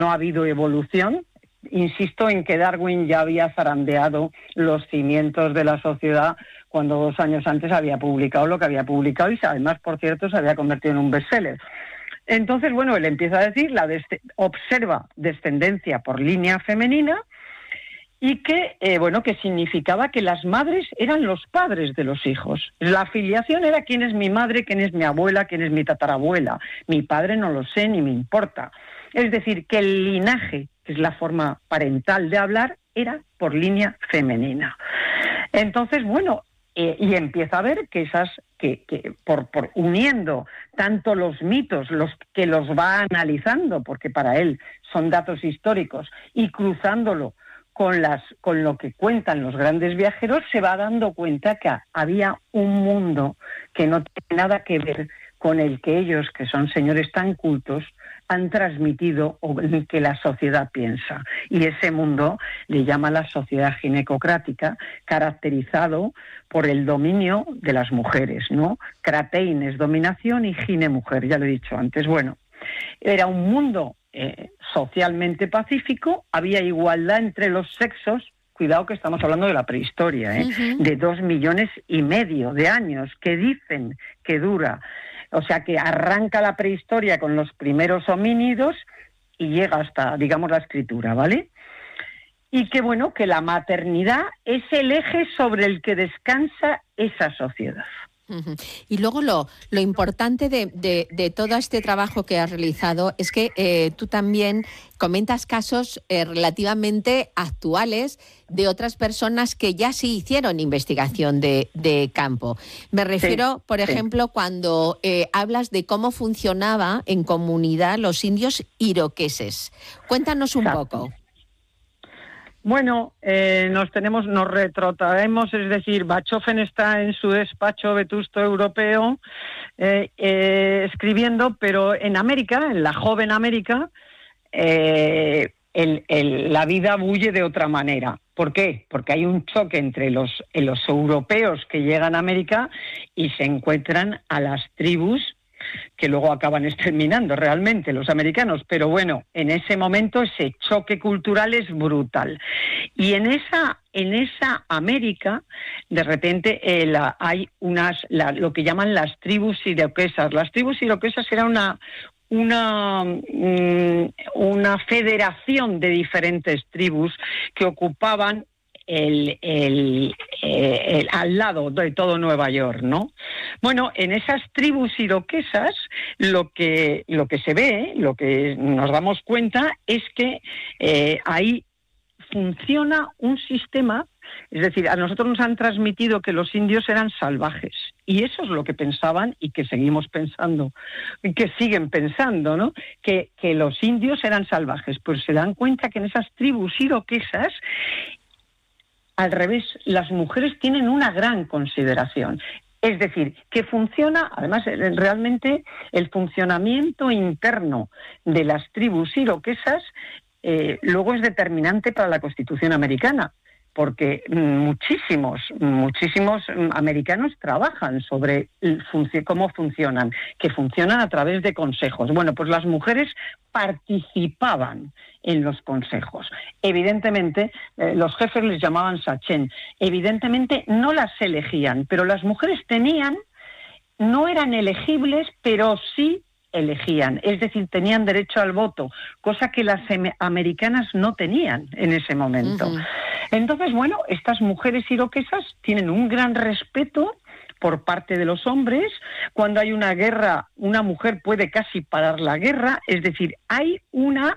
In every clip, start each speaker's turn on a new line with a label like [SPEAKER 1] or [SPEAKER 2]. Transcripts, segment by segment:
[SPEAKER 1] no ha habido evolución. Insisto en que Darwin ya había zarandeado los cimientos de la sociedad cuando 2 años antes había publicado lo que había publicado y además, por cierto, se había convertido en un bestseller. Entonces, bueno, él empieza a decir, observa descendencia por línea femenina y que, que significaba que las madres eran los padres de los hijos. La filiación era quién es mi madre, quién es mi abuela, quién es mi tatarabuela. Mi padre no lo sé ni me importa. Es decir, que el linaje, que es la forma parental de hablar, era por línea femenina. Entonces, y empieza a ver que por uniendo tanto los mitos, los que los va analizando, porque para él son datos históricos, y cruzándolo con lo que cuentan los grandes viajeros, se va dando cuenta que había un mundo que no tiene nada que ver con el que ellos, que son señores tan cultos, han transmitido o que la sociedad piensa. Y ese mundo le llama la sociedad ginecocrática, caracterizado por el dominio de las mujeres, ¿no? Kratein es dominación y gine mujer, ya lo he dicho antes. Bueno, era un mundo socialmente pacífico, había igualdad entre los sexos. Cuidado que estamos hablando de la prehistoria, de 2,5 millones de años, que dicen que dura. O sea, que arranca la prehistoria con los primeros homínidos y llega hasta, digamos, la escritura, ¿vale? Y que, que la maternidad es el eje sobre el que descansa esa sociedad.
[SPEAKER 2] Y luego lo importante de todo este trabajo que has realizado es que tú también comentas casos relativamente actuales de otras personas que ya sí hicieron investigación de campo. Me refiero, por ejemplo, cuando hablas de cómo funcionaba en comunidad los indios iroqueses. Cuéntanos un poco.
[SPEAKER 1] Bueno, nos retrotraemos, es decir, Bachofen está en su despacho vetusto europeo escribiendo, pero en América, en la joven América, la vida bulle de otra manera. ¿Por qué? Porque hay un choque entre los europeos que llegan a América y se encuentran a las tribus que luego acaban exterminando realmente los americanos, pero bueno, en ese momento ese choque cultural es brutal. Y en esa América, de repente hay lo que llaman las tribus iroquesas. Las tribus iroquesas era una federación de diferentes tribus que ocupaban al lado de todo Nueva York, ¿no? Bueno, en esas tribus iroquesas lo que se ve, lo que nos damos cuenta es que ahí funciona un sistema, es decir, a nosotros nos han transmitido que los indios eran salvajes, y eso es lo que pensaban y que seguimos pensando, y que siguen pensando, ¿no? Que los indios eran salvajes. Pues se dan cuenta que en esas tribus iroquesas, al revés, las mujeres tienen una gran consideración. Es decir, que funciona, además, realmente el funcionamiento interno de las tribus iroquesas luego es determinante para la Constitución americana, porque muchísimos americanos trabajan sobre cómo funcionan, que funcionan a través de consejos. Bueno, pues las mujeres participaban en los consejos. Evidentemente, los jefes les llamaban sachem. Evidentemente no las elegían, pero las mujeres no eran elegibles, pero sí elegían, es decir, tenían derecho al voto, cosa que las americanas no tenían en ese momento. Uh-huh. Entonces, bueno, estas mujeres iroquesas tienen un gran respeto por parte de los hombres. Cuando hay una guerra, una mujer puede casi parar la guerra, es decir, hay una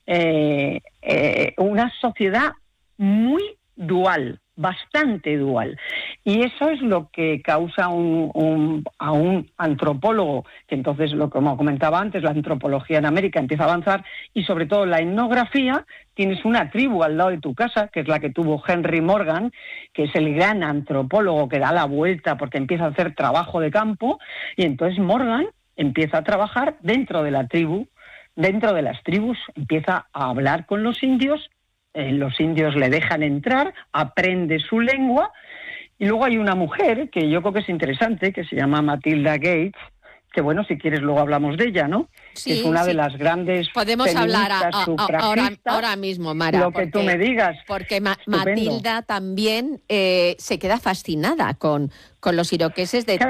[SPEAKER 1] sociedad muy dual, bastante dual. Y eso es lo que causa a un antropólogo, que entonces, como comentaba antes, la antropología en América empieza a avanzar, y sobre todo la etnografía. Tienes una tribu al lado de tu casa, que es la que tuvo Henry Morgan, que es el gran antropólogo que da la vuelta porque empieza a hacer trabajo de campo, y entonces Morgan empieza a trabajar dentro de la tribu, dentro de las tribus, empieza a hablar con los indios le dejan entrar, aprende su lengua, y luego hay una mujer que yo creo que es interesante, que se llama Matilda Gates, que bueno, si quieres luego hablamos de ella, ¿no?
[SPEAKER 2] Sí,
[SPEAKER 1] es una
[SPEAKER 2] sí.
[SPEAKER 1] de las grandes
[SPEAKER 2] Podemos hablar
[SPEAKER 1] sufragistas,
[SPEAKER 2] ahora mismo, Mara.
[SPEAKER 1] lo que tú me digas.
[SPEAKER 2] Porque Matilda también se queda fascinada con los iroqueses de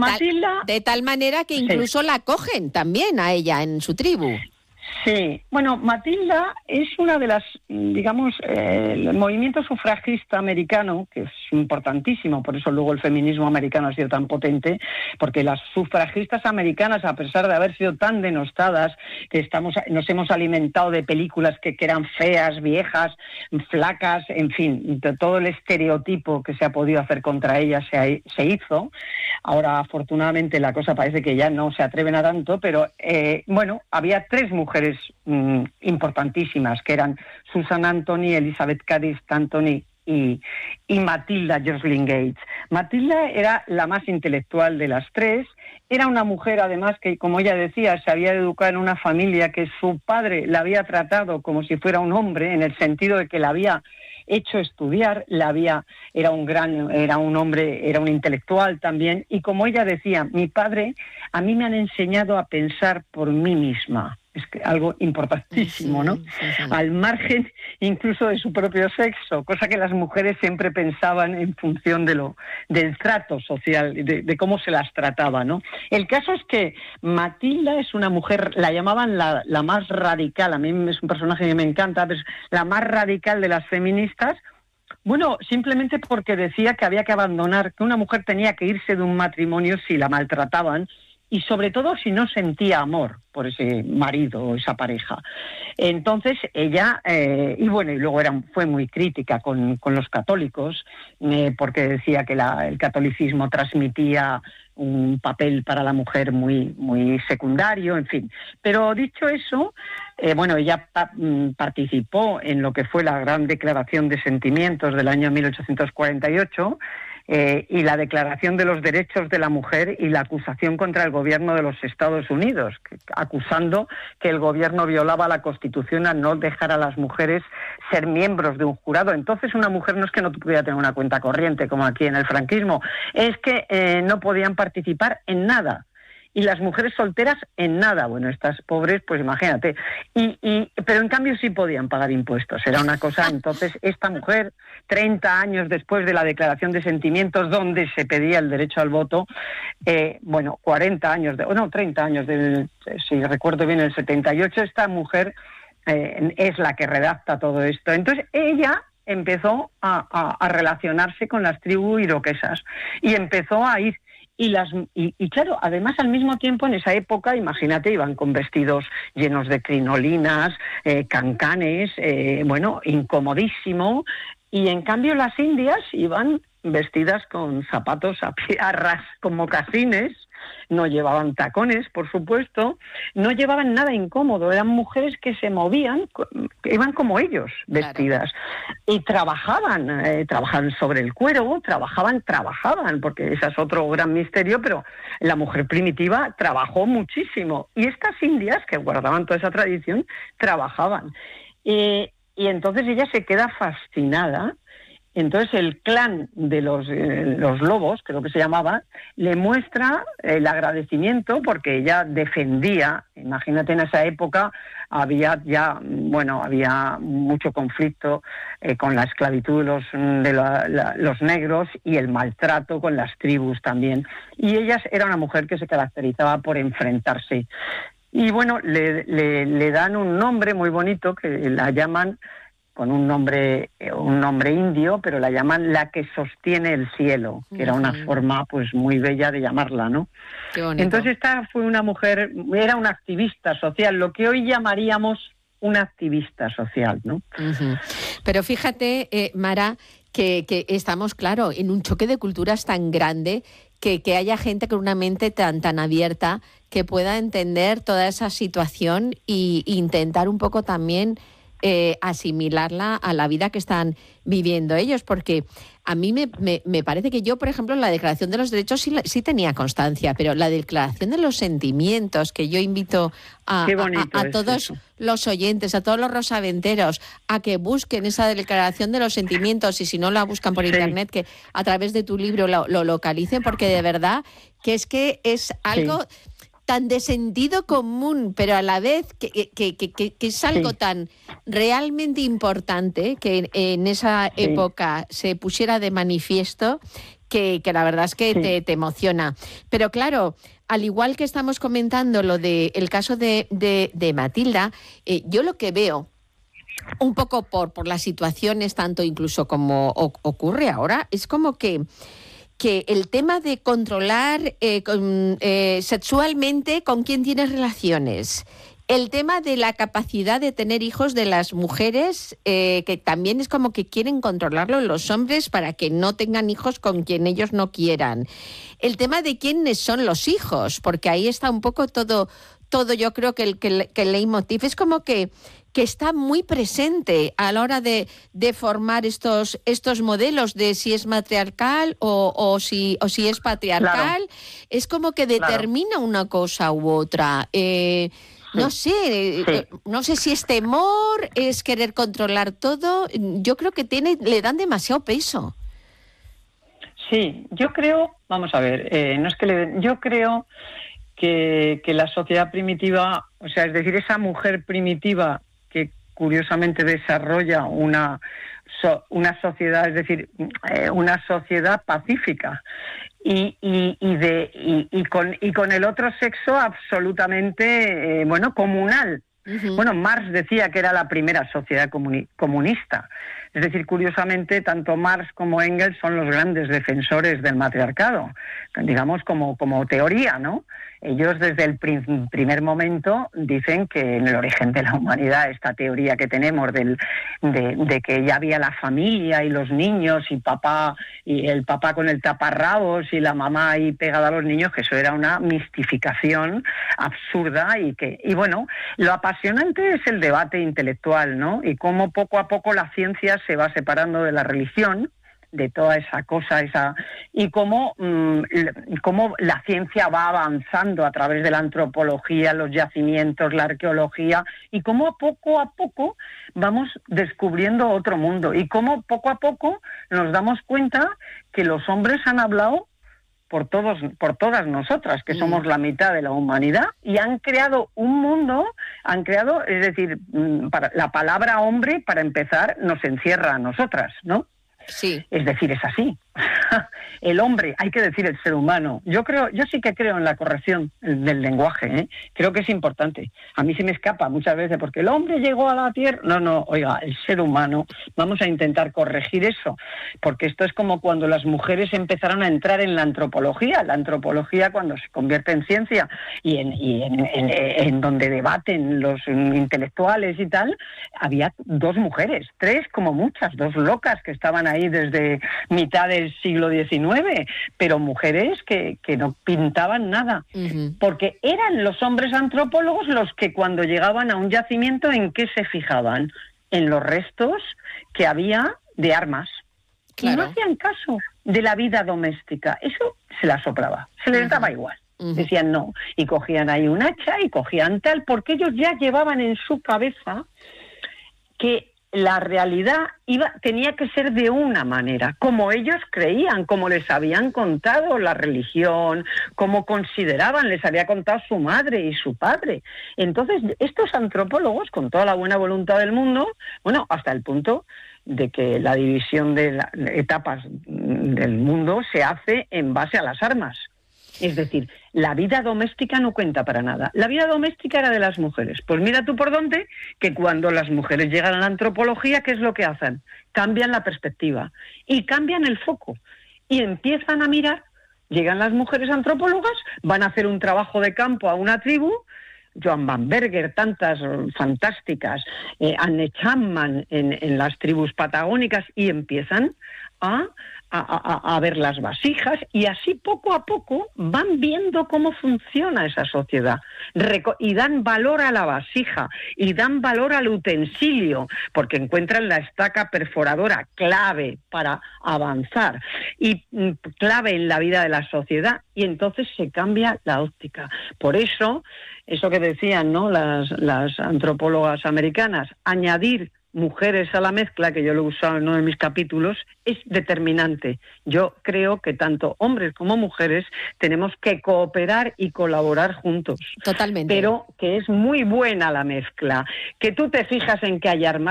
[SPEAKER 2] tal manera que incluso la cogen también a ella en su tribu.
[SPEAKER 1] Sí, bueno, Matilda es una de las, digamos, el movimiento sufragista americano, que es importantísimo, por eso luego el feminismo americano ha sido tan potente, porque las sufragistas americanas, a pesar de haber sido tan denostadas, que nos hemos alimentado de películas que eran feas, viejas, flacas, en fin, de todo el estereotipo que se ha podido hacer contra ellas se hizo. Ahora, afortunadamente, la cosa parece que ya no se atreven a tanto, pero bueno, había 3 mujeres importantísimas, que eran Susan Anthony, Elizabeth Cady Stanton y Matilda Joslyn Gates. Matilda era la más intelectual de las 3, era una mujer además que, como ella decía, se había educado en una familia que su padre la había tratado como si fuera un hombre, en el sentido de que la había hecho estudiar, era un hombre, era un intelectual también, y como ella decía, mi padre, a mí me han enseñado a pensar por mí misma. Es algo importantísimo, ¿no? Sí. Al margen incluso de su propio sexo, cosa que las mujeres siempre pensaban en función del trato social, de cómo se las trataba, ¿no? El caso es que Matilda es una mujer, la llamaban la más radical, a mí es un personaje que me encanta, pero es la más radical de las feministas. Bueno, simplemente porque decía que había que abandonar, que una mujer tenía que irse de un matrimonio si la maltrataban, y sobre todo si no sentía amor por ese marido o esa pareja. Entonces ella, y luego fue muy crítica con los católicos, porque decía que el catolicismo transmitía un papel para la mujer muy, muy secundario, en fin. Pero dicho eso, ella participó en lo que fue la Gran Declaración de Sentimientos del año 1848, y la Declaración de los Derechos de la Mujer y la acusación contra el gobierno de los Estados Unidos, acusando que el gobierno violaba la Constitución al no dejar a las mujeres ser miembros de un jurado. Entonces una mujer no es que no pudiera tener una cuenta corriente como aquí en el franquismo, es que no podían participar en nada. Y las mujeres solteras en nada. Bueno, estas pobres, pues imagínate. Pero en cambio sí podían pagar impuestos. Era una cosa. Entonces, esta mujer, 30 años después de la Declaración de Sentimientos, donde se pedía el derecho al voto, 30 años, si recuerdo bien, el 78, esta mujer es la que redacta todo esto. Entonces, ella empezó a relacionarse con las tribus iroquesas y empezó a ir. Y claro, además al mismo tiempo en esa época, imagínate, iban con vestidos llenos de crinolinas, cancanes, incomodísimo, y en cambio las indias iban vestidas con zapatos a pie, a ras, con mocasines, no llevaban tacones, por supuesto, no llevaban nada incómodo, eran mujeres que se movían, iban como ellos, vestidas, claro. Y trabajaban sobre el cuero, trabajaban, porque ese es otro gran misterio, pero la mujer primitiva trabajó muchísimo, y estas indias, que guardaban toda esa tradición, trabajaban. Y entonces ella se queda fascinada. Entonces el clan de los lobos, creo que se llamaba, le muestra el agradecimiento porque ella defendía, imagínate en esa época había mucho conflicto con la esclavitud de los negros y el maltrato con las tribus también. Y ella era una mujer que se caracterizaba por enfrentarse. Y bueno, le dan un nombre muy bonito que la llaman con un nombre indio, pero la llaman la que sostiene el cielo, que era una forma pues muy bella de llamarla, ¿no?
[SPEAKER 2] Qué bonito.
[SPEAKER 1] Entonces esta fue una mujer, era una activista social, lo que hoy llamaríamos una activista social, ¿no?
[SPEAKER 2] Uh-huh. Pero fíjate, Mara, que estamos, claro, en un choque de culturas tan grande que haya gente con una mente tan abierta que pueda entender toda esa situación e intentar un poco también asimilarla a la vida que están viviendo ellos, porque a mí me parece que yo, por ejemplo, en la Declaración de los Derechos sí tenía constancia, pero la Declaración de los Sentimientos, que yo invito a todos los oyentes, a todos los rosaventeros, a que busquen esa Declaración de los Sentimientos, y si no la buscan por internet, que a través de tu libro lo localicen, porque de verdad que es algo... tan de sentido común, pero a la vez que es algo tan realmente importante que en esa época se pusiera de manifiesto, que la verdad es que te emociona. Pero claro, al igual que estamos comentando lo de el caso de Matilda, yo lo que veo un poco por las situaciones, tanto incluso como ocurre ahora, es como que el tema de controlar sexualmente con quién tienes relaciones, el tema de la capacidad de tener hijos de las mujeres, que también es como que quieren controlarlo los hombres para que no tengan hijos con quien ellos no quieran. El tema de quiénes son los hijos, porque ahí está un poco todo yo creo que el leitmotiv es como que está muy presente a la hora de formar estos modelos de si es matriarcal o si es patriarcal. Claro. Es como que determina una cosa u otra. No sé si es temor, es querer controlar todo. Yo creo que le dan demasiado peso.
[SPEAKER 1] Sí, yo creo, vamos a ver, no es que le den, yo creo que la sociedad primitiva, o sea, es decir, esa mujer primitiva que curiosamente desarrolla una sociedad, es decir, una sociedad pacífica y con el otro sexo absolutamente, comunal. Uh-huh. Bueno, Marx decía que era la primera sociedad comunista. Es decir, curiosamente, tanto Marx como Engels son los grandes defensores del matriarcado, digamos, como teoría, ¿no? Ellos desde el primer momento dicen que en el origen de la humanidad, esta teoría que tenemos de que ya había la familia y los niños y el papá con el taparrabos y la mamá ahí pegada a los niños, que eso era una mistificación absurda y bueno, lo apasionante es el debate intelectual, ¿no? Y cómo poco a poco la ciencia se va separando de la religión, de toda esa cosa, y cómo la ciencia va avanzando a través de la antropología, los yacimientos, la arqueología, y cómo poco a poco vamos descubriendo otro mundo, y cómo poco a poco nos damos cuenta que los hombres han hablado por todas nosotras, que somos la mitad de la humanidad, y han creado un mundo, es decir, la palabra hombre, para empezar, nos encierra a nosotras, ¿no?
[SPEAKER 2] Sí.
[SPEAKER 1] Es decir, es así. El hombre, hay que decir el ser humano. Yo sí que creo en la corrección del lenguaje, ¿eh? Creo que es importante. A mí se me escapa muchas veces porque el hombre llegó a la tierra. No, oiga, el ser humano. Vamos a intentar corregir eso, porque esto es como cuando las mujeres empezaron a entrar en la antropología. La antropología, cuando se convierte en ciencia y en donde debaten los intelectuales y tal, había 2 mujeres, 3 como muchas, 2 locas que estaban ahí desde mitad del siglo XIX, pero mujeres que no pintaban nada, porque eran los hombres antropólogos los que cuando llegaban a un yacimiento, ¿en qué se fijaban? En los restos que había de armas. Claro. Y no hacían caso de la vida doméstica, eso se la soplaba, se les daba igual. Decían no, y cogían ahí un hacha y cogían tal, porque ellos ya llevaban en su cabeza que la realidad tenía que ser de una manera, como ellos creían, como les habían contado la religión, como consideraban, les había contado su madre y su padre. Entonces, estos antropólogos, con toda la buena voluntad del mundo, bueno, hasta el punto de que la división de las etapas del mundo se hace en base a las armas. Es decir, la vida doméstica no cuenta para nada. La vida doméstica era de las mujeres. Pues mira tú por dónde, que cuando las mujeres llegan a la antropología, ¿qué es lo que hacen? Cambian la perspectiva y cambian el foco y empiezan a mirar. Llegan las mujeres antropólogas, van a hacer un trabajo de campo a una tribu, Joan Van Berger, tantas fantásticas, Anne Chapman en las tribus patagónicas, y empiezan a ver las vasijas, y así poco a poco van viendo cómo funciona esa sociedad y dan valor a la vasija y dan valor al utensilio, porque encuentran la estaca perforadora, clave para avanzar y clave en la vida de la sociedad, y entonces se cambia la óptica. Por eso que decían, ¿no?, las antropólogas americanas, añadir mujeres a la mezcla, que yo lo he usado en uno de mis capítulos, es determinante. Yo creo que tanto hombres como mujeres tenemos que cooperar y colaborar juntos.
[SPEAKER 2] Totalmente.
[SPEAKER 1] Pero que es muy buena la mezcla. Que tú te fijas en que hay armas